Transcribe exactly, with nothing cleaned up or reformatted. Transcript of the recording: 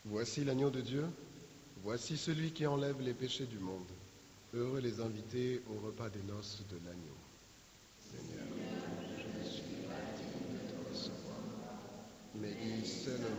Voici l'agneau de Dieu, voici celui qui enlève les péchés du monde. Heureux les invités au repas des noces de l'agneau. Seigneur, je ne suis pas digne de te recevoir, mais dis seulement